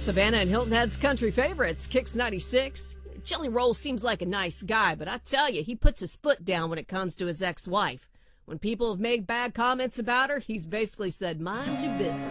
Savannah and Hilton Head's country favorites, Kicks 96. Jelly Roll seems like a nice guy, but I tell you, he puts his foot down when it comes to his ex-wife. When people have made bad comments about her, he's basically said, mind your business.